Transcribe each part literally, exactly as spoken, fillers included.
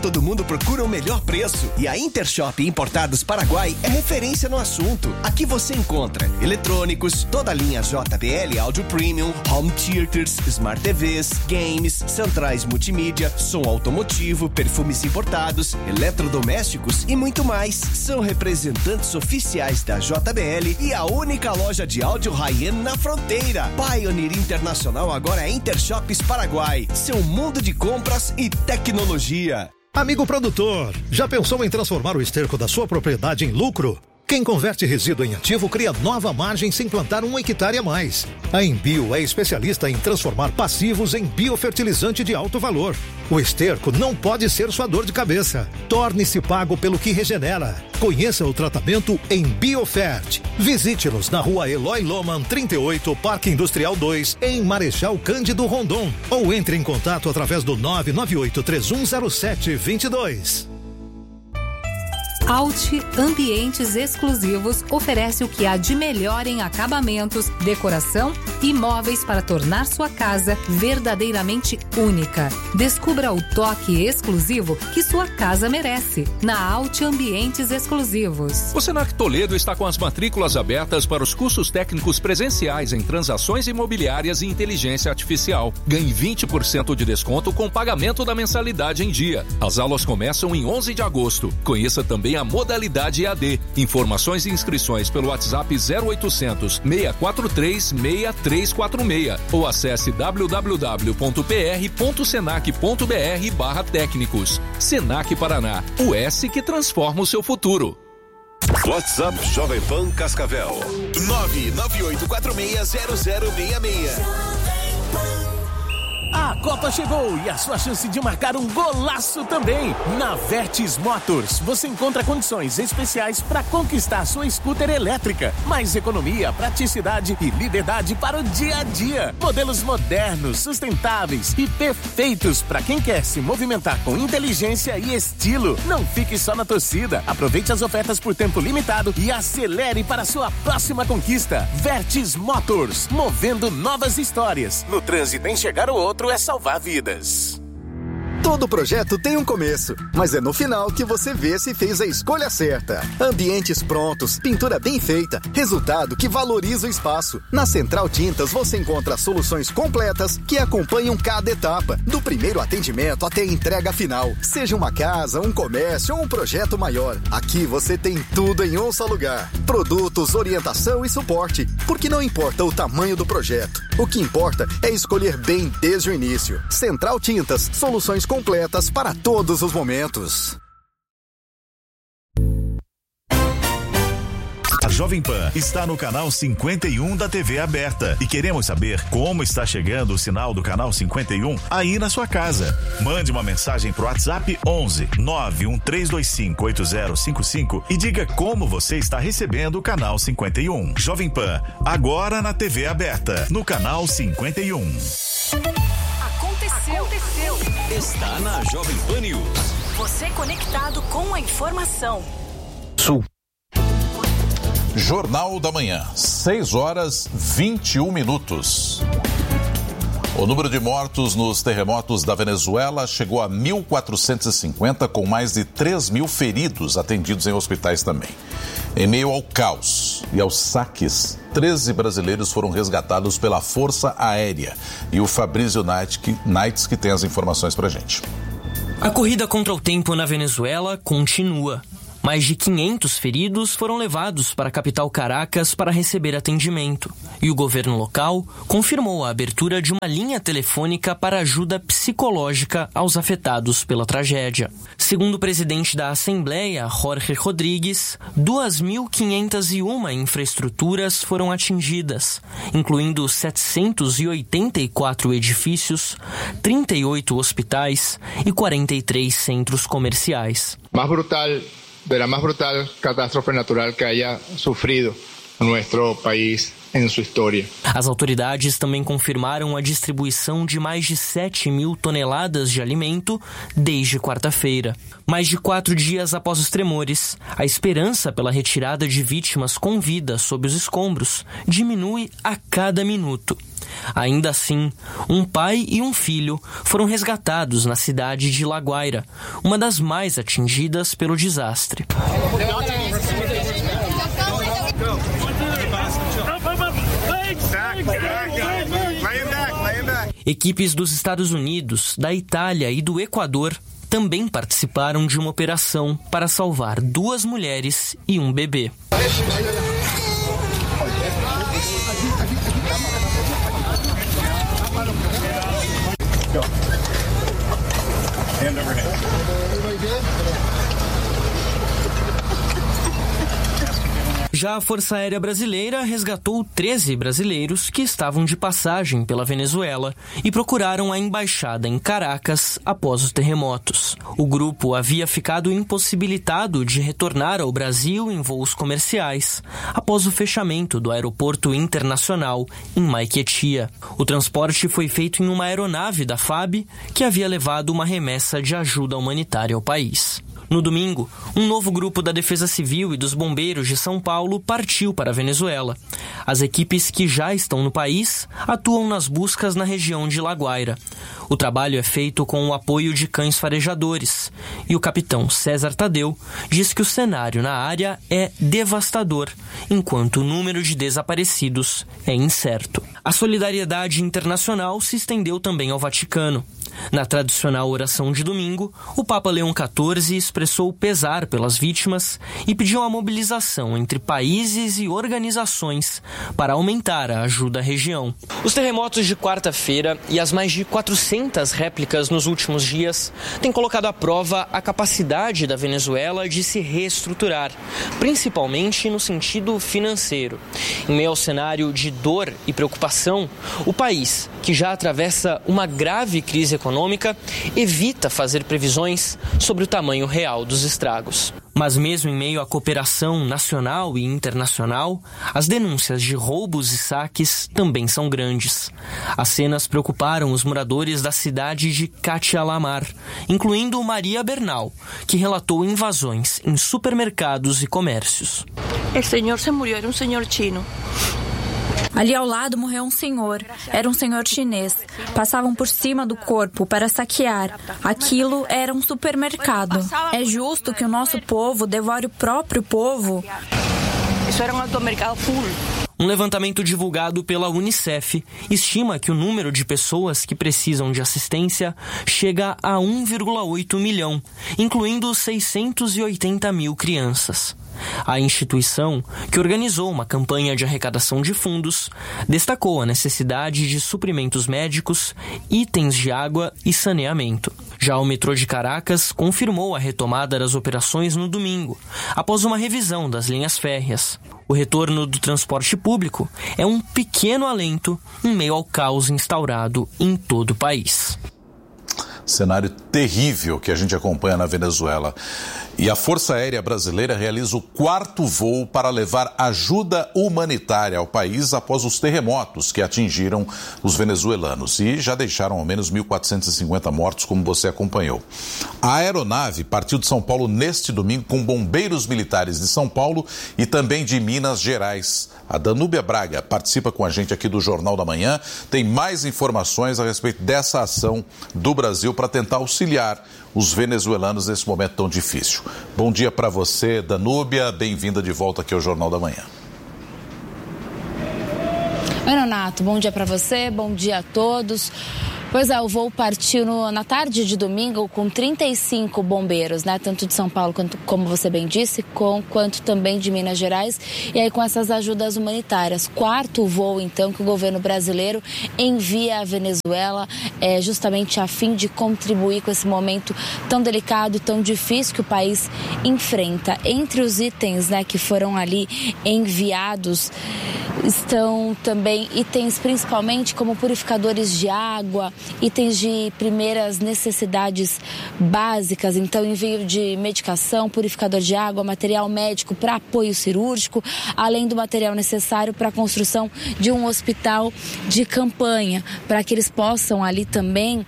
Todo mundo procura o melhor preço e a Intershop Importados Paraguai é referência no assunto. Aqui você encontra eletrônicos, toda a linha J B L Audio Premium, Home Theaters, Smart T Vs, games, centrais multimídia, som automotivo, perfumes importados, eletrodomésticos e muito mais. São representantes oficiais da J B L e a única loja de áudio high-end na fronteira. Pioneer Internacional agora é Intershops Paraguai. Seu mundo de compras e tecnologia. Amigo produtor, já pensou em transformar o esterco da sua propriedade em lucro? Quem converte resíduo em ativo cria nova margem sem plantar um hectare a mais. A Embio é especialista em transformar passivos em biofertilizante de alto valor. O esterco não pode ser sua dor de cabeça. Torne-se pago pelo que regenera. Conheça o tratamento em Biofert. Visite-nos na rua Eloy Loman trinta e oito, Parque Industrial dois, em Marechal Cândido Rondon. Ou entre em contato através do nove nove oito três um zero sete dois dois. Alt Ambientes Exclusivos oferece o que há de melhor em acabamentos, decoração e móveis para tornar sua casa verdadeiramente única. Descubra o toque exclusivo que sua casa merece na Alt Ambientes Exclusivos. O Senac Toledo está com as matrículas abertas para os cursos técnicos presenciais em transações imobiliárias e inteligência artificial. Ganhe vinte por cento de desconto com pagamento da mensalidade em dia. As aulas começam em onze de agosto. Conheça também a modalidade E A D. Informações e inscrições pelo WhatsApp zero oitocentos, seis quatro três, seis três quatro seis ou acesse w w w ponto p r ponto senac ponto b r barra técnicos. Senac Paraná, o S que transforma o seu futuro. WhatsApp Jovem Pan Cascavel nove nove oito quatro seis zero zero seis seis. A Copa chegou e a sua chance de marcar um golaço também. Na Vertis Motors, você encontra condições especiais para conquistar sua scooter elétrica. Mais economia, praticidade e liberdade para o dia a dia. Modelos modernos, sustentáveis e perfeitos para quem quer se movimentar com inteligência e estilo. Não fique só na torcida. Aproveite as ofertas por tempo limitado e acelere para a sua próxima conquista. Vertis Motors, movendo novas histórias. No trânsito, enxergar o outro é salvar vidas. Todo projeto tem um começo, mas é no final que você vê se fez a escolha certa. Ambientes prontos, pintura bem feita, resultado que valoriza o espaço. Na Central Tintas você encontra soluções completas que acompanham cada etapa, do primeiro atendimento até a entrega final. Seja uma casa, um comércio ou um projeto maior, aqui você tem tudo em um só lugar. Produtos, orientação e suporte, porque não importa o tamanho do projeto. O que importa é escolher bem desde o início. Central Tintas, soluções completas para todos os momentos. A Jovem Pan está no canal cinquenta e um da T V aberta e queremos saber como está chegando o sinal do canal cinquenta e um aí na sua casa. Mande uma mensagem pro WhatsApp onze nove um três dois cinco oito zero cinco cinco e diga como você está recebendo o canal cinquenta e um. Jovem Pan, agora na T V aberta, no canal cinquenta e um. Aconteceu. Aconteceu. Está na Jovem Pan News. Você conectado com a informação. Sul. Jornal da Manhã, seis horas vinte e um minutos. O número de mortos nos terremotos da Venezuela chegou a mil quatrocentos e cinquenta, com mais de três mil feridos atendidos em hospitais também. Em meio ao caos e aos saques, treze brasileiros foram resgatados pela Força Aérea. E o Fabrício Nights que tem as informações pra gente. A corrida contra o tempo na Venezuela continua. Mais de quinhentos feridos foram levados para a capital Caracas para receber atendimento. E o governo local confirmou a abertura de uma linha telefônica para ajuda psicológica aos afetados pela tragédia. Segundo o presidente da Assembleia, Jorge Rodrigues, duas mil quinhentas e uma infraestruturas foram atingidas, incluindo setecentos e oitenta e quatro edifícios, trinta e oito hospitais e quarenta e três centros comerciais. Mais brutal de la más brutal catástrofe natural que haya sufrido nuestro país em sua história. As autoridades também confirmaram a distribuição de mais de sete mil toneladas de alimento desde quarta-feira. Mais de quatro dias após os tremores, a esperança pela retirada de vítimas com vida sob os escombros diminui a cada minuto. Ainda assim, um pai e um filho foram resgatados na cidade de La Guaira, uma das mais atingidas pelo desastre. Equipes dos Estados Unidos, da Itália e do Equador também participaram de uma operação para salvar duas mulheres e um bebê. Já a Força Aérea Brasileira resgatou treze brasileiros que estavam de passagem pela Venezuela e procuraram a embaixada em Caracas após os terremotos. O grupo havia ficado impossibilitado de retornar ao Brasil em voos comerciais após o fechamento do aeroporto internacional em Maiquetia. O transporte foi feito em uma aeronave da F A B que havia levado uma remessa de ajuda humanitária ao país. No domingo, um novo grupo da Defesa Civil e dos Bombeiros de São Paulo partiu para a Venezuela. As equipes que já estão no país atuam nas buscas na região de La Guaira. O trabalho é feito com o apoio de cães farejadores e o capitão César Tadeu diz que o cenário na área é devastador, enquanto o número de desaparecidos é incerto. A solidariedade internacional se estendeu também ao Vaticano. Na tradicional oração de domingo, o Papa Leão quatorze expressou pesar pelas vítimas e pediu a mobilização entre países e organizações para aumentar a ajuda à região. Os terremotos de quarta-feira e as mais de quatrocentas réplicas nos últimos dias têm colocado à prova a capacidade da Venezuela de se reestruturar, principalmente no sentido financeiro. Em meio ao cenário de dor e preocupação, o país, que já atravessa uma grave crise econômica, evita fazer previsões sobre o tamanho real dos estragos. Mas mesmo em meio à cooperação nacional e internacional, as denúncias de roubos e saques também são grandes. As cenas preocuparam os moradores da cidade de Cachialamar, incluindo Maria Bernal, que relatou invasões em supermercados e comércios. O senhor se morreu, era um senhor chino. Ali ao lado morreu um senhor. Era um senhor chinês. Passavam por cima do corpo para saquear. Aquilo era um supermercado. É justo que o nosso povo devore o próprio povo? Isso era um automercado full. Um levantamento divulgado pela Unicef estima que o número de pessoas que precisam de assistência chega a um vírgula oito milhão, incluindo seiscentos e oitenta mil crianças. A instituição, que organizou uma campanha de arrecadação de fundos, destacou a necessidade de suprimentos médicos, itens de água e saneamento. Já o metrô de Caracas confirmou a retomada das operações no domingo, após uma revisão das linhas férreas. O retorno do transporte público é um pequeno alento em meio ao caos instaurado em todo o país. Cenário terrível que a gente acompanha na Venezuela. E a Força Aérea Brasileira realiza o quarto voo para levar ajuda humanitária ao país após os terremotos que atingiram os venezuelanos e já deixaram ao menos mil quatrocentos e cinquenta mortos, como você acompanhou. A aeronave partiu de São Paulo neste domingo com bombeiros militares de São Paulo e também de Minas Gerais. A Danúbia Braga participa com a gente aqui do Jornal da Manhã, tem mais informações a respeito dessa ação do Brasil para tentar auxiliar os venezuelanos nesse momento tão difícil. Bom dia para você, Danúbia, bem-vinda de volta aqui ao Jornal da Manhã. Oi, Nonato, bom dia para você, bom dia a todos. Pois é, o voo partiu no, na tarde de domingo com trinta e cinco bombeiros, né? Tanto de São Paulo, quanto, como você bem disse, com, quanto também de Minas Gerais. E aí com essas ajudas humanitárias. Quarto voo, então, que o governo brasileiro envia à Venezuela, é, justamente a fim de contribuir com esse momento tão delicado e tão difícil que o país enfrenta. Entre os itens, né, que foram ali enviados, estão também itens principalmente como purificadores de água, itens de primeiras necessidades básicas, então envio de medicação, purificador de água, material médico para apoio cirúrgico, além do material necessário para a construção de um hospital de campanha, para que eles possam ali também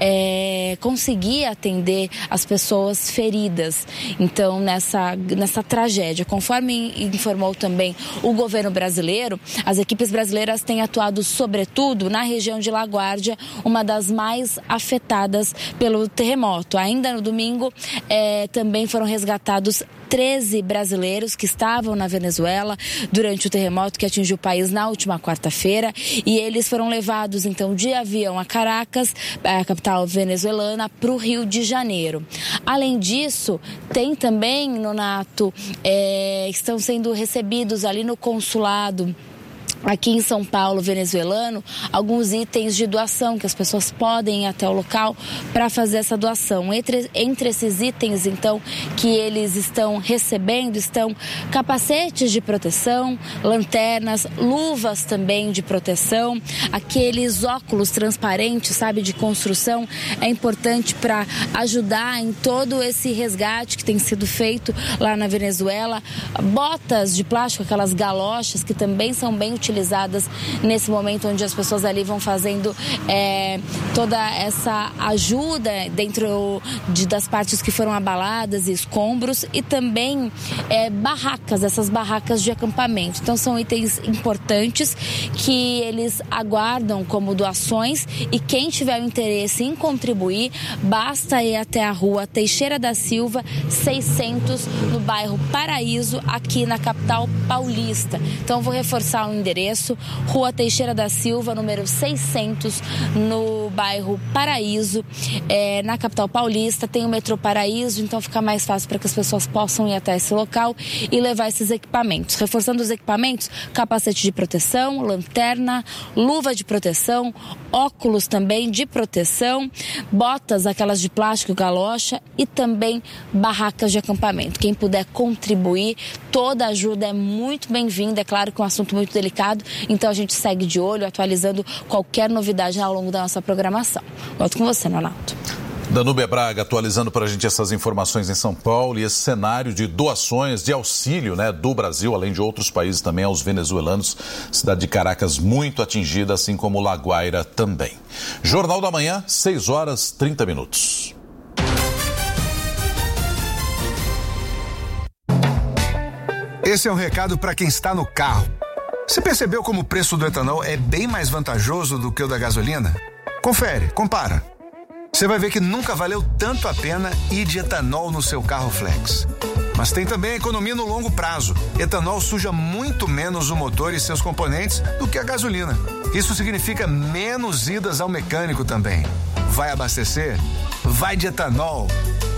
é, conseguir atender as pessoas feridas. Então, nessa, nessa tragédia, conforme informou também o governo brasileiro, as equipes brasileiras têm atuado sobretudo na região de La Guardia, uma das mais afetadas pelo terremoto. Ainda no domingo, é, também foram resgatados treze brasileiros que estavam na Venezuela durante o terremoto que atingiu o país na última quarta-feira, e eles foram levados então de avião a Caracas, a capital venezuelana, para o Rio de Janeiro. Além disso, tem também, Nonato, é, estão sendo recebidos ali no consulado aqui em São Paulo, venezuelano, alguns itens de doação que as pessoas podem ir até o local para fazer essa doação. Entre, entre esses itens, então, que eles estão recebendo, estão capacetes de proteção, lanternas, luvas também de proteção, aqueles óculos transparentes, sabe, de construção, é importante para ajudar em todo esse resgate que tem sido feito lá na Venezuela, botas de plástico, aquelas galochas que também são bem utilizadas nesse momento onde as pessoas ali vão fazendo é, toda essa ajuda dentro de, das partes que foram abaladas e escombros, e também é, barracas, essas barracas de acampamento. Então são itens importantes que eles aguardam como doações, e quem tiver interesse em contribuir, basta ir até a rua Teixeira da Silva seiscentos, no bairro Paraíso, aqui na capital paulista. Então vou reforçar o endereço: Rua Teixeira da Silva, número seiscentos, no bairro Paraíso, é, na capital paulista. Tem o metrô Paraíso, então fica mais fácil para que as pessoas possam ir até esse local e levar esses equipamentos. Reforçando os equipamentos: capacete de proteção, lanterna, luva de proteção, óculos também de proteção, botas, aquelas de plástico, galocha, e também barracas de acampamento. Quem puder contribuir, toda ajuda é muito bem-vinda. É claro que é um assunto muito delicado, então a gente segue de olho, atualizando qualquer novidade ao longo da nossa programação. Volto com você, Nonato. Danúbia Braga atualizando para a gente essas informações em São Paulo e esse cenário de doações, de auxílio, né, do Brasil, além de outros países também, aos venezuelanos. Cidade de Caracas muito atingida, assim como La Guaira também. Jornal da Manhã, seis horas e trinta minutos. Esse é um recado para quem está no carro. Você percebeu como o preço do etanol é bem mais vantajoso do que o da gasolina? Confere, compara. Você vai ver que nunca valeu tanto a pena ir de etanol no seu carro flex. Mas tem também a economia no longo prazo. Etanol suja muito menos o motor e seus componentes do que a gasolina. Isso significa menos idas ao mecânico também. Vai abastecer? Vai de etanol.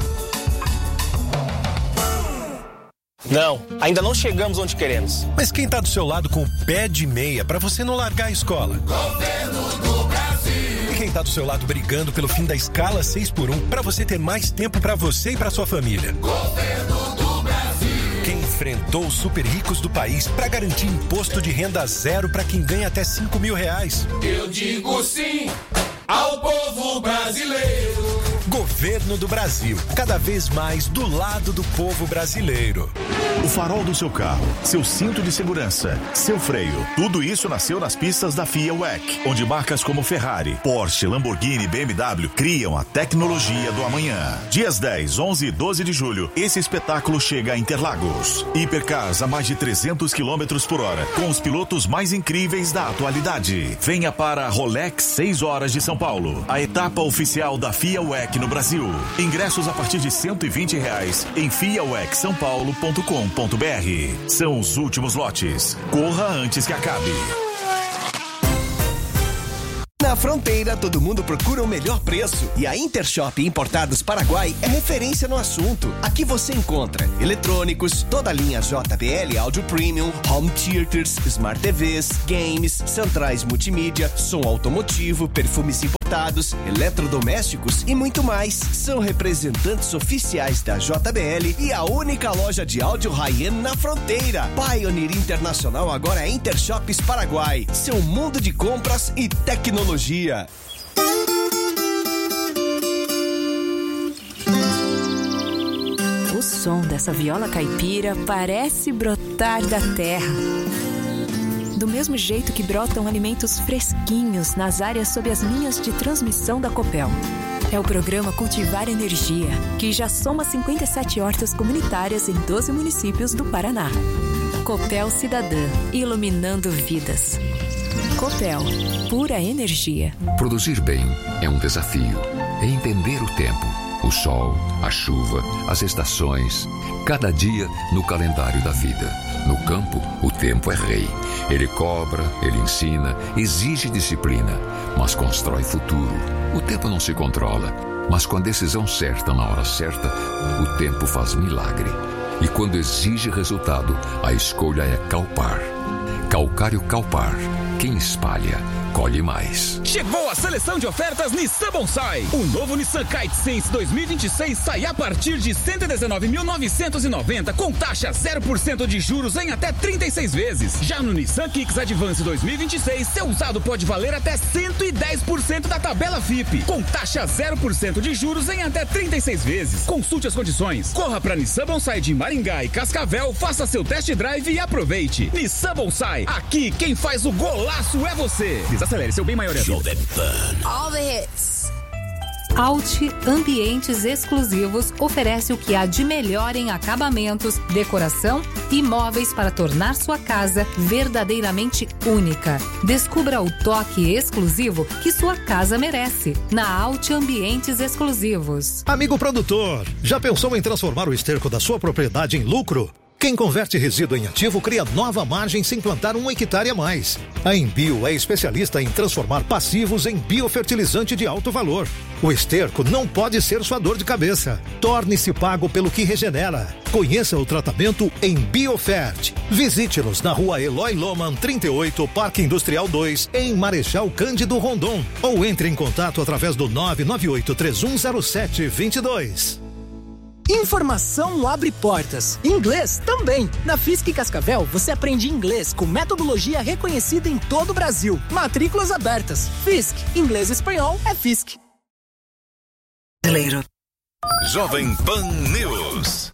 Não, ainda não chegamos onde queremos. Mas quem tá do seu lado com o pé de meia pra você não largar a escola? Governo do Brasil. E quem tá do seu lado brigando pelo fim da escala seis por um pra você ter mais tempo pra você e pra sua família? Governo do Brasil. Quem enfrentou os super ricos do país pra garantir imposto de renda zero pra quem ganha até cinco mil reais? Eu digo sim ao povo brasileiro. Governo do Brasil, cada vez mais do lado do povo brasileiro. O farol do seu carro, seu cinto de segurança, seu freio, tudo isso nasceu nas pistas da F I A W E C, onde marcas como Ferrari, Porsche, Lamborghini e B M W criam a tecnologia do amanhã. Dias dez, onze e doze de julho, esse espetáculo chega a Interlagos. Hipercars a mais de trezentos quilômetros por hora, com os pilotos mais incríveis da atualidade. Venha para a Rolex seis horas de São Paulo, a etapa oficial da F I A W E C no Brasil. Ingressos a partir de cento e vinte reais em fiawec são paulo ponto com ponto br. São os últimos lotes. Corra antes que acabe. Na Fronteira, todo mundo procura o melhor preço. E a Intershop Importados Paraguai é referência no assunto. Aqui você encontra eletrônicos, toda a linha J B L Audio Premium, Home Theaters, Smart T Vs, games, centrais multimídia, som automotivo, perfumes importados, eletrodomésticos e muito mais. São representantes oficiais da J B L e a única loja de áudio high-end na Fronteira. Pioneer Internacional agora é Intershops Paraguai. Seu mundo de compras e tecnologia. som dessa viola caipira parece brotar da terra. Do mesmo jeito que brotam alimentos fresquinhos nas áreas sob as linhas de transmissão da Copel. É o programa Cultivar Energia, que já soma cinquenta e sete hortas comunitárias em doze municípios do Paraná. Copel Cidadã, iluminando vidas. Copel, pura energia. Produzir bem é um desafio. É entender o tempo, o sol, a chuva, as estações, cada dia no calendário da vida. No campo, o tempo é rei. Ele cobra, ele ensina, exige disciplina, mas constrói futuro. O tempo não se controla, mas com a decisão certa na hora certa, o tempo faz milagre. E quando exige resultado, a escolha é Calpar. Calcário Calpar. Quem espalha, colhe mais. Chegou a seleção de ofertas Nissan Bonsai. O novo Nissan Kite Sense dois mil e vinte e seis sai a partir de cento e dezenove mil novecentos e noventa com taxa zero por cento de juros em até trinta e seis vezes. Já no Nissan Kicks Advance dois mil e vinte e seis, seu usado pode valer até cento e dez por cento da tabela F I P, com taxa zero por cento de juros em até trinta e seis vezes. Consulte as condições. Corra para Nissan Bonsai de Maringá e Cascavel, faça seu test drive e aproveite. Nissan Bonsai, aqui quem faz o golaço é você. Desacelere, seu bem maior é All the hits. Alt Ambientes Exclusivos oferece o que há de melhor em acabamentos, decoração e móveis para tornar sua casa verdadeiramente única. Descubra o toque exclusivo que sua casa merece na Alt Ambientes Exclusivos. Amigo produtor, já pensou em transformar o esterco da sua propriedade em lucro? Quem converte resíduo em ativo cria nova margem sem plantar um hectare a mais. A Embio é especialista em transformar passivos em biofertilizante de alto valor. O esterco não pode ser sua dor de cabeça. Torne-se pago pelo que regenera. Conheça o tratamento em Biofert. Visite-nos na rua Eloy Loman trinta e oito, Parque Industrial dois, em Marechal Cândido Rondon. Ou entre em contato através do nove nove oito três um zero sete dois dois. Informação abre portas. Inglês também. Na Fiesc Cascavel, você aprende inglês com metodologia reconhecida em todo o Brasil. Matrículas abertas. Fiesc. Inglês e espanhol é Fiesc. Jovem Pan News.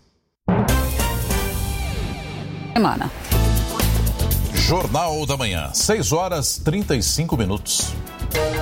Semana. Jornal da Manhã, seis horas e trinta e cinco minutos.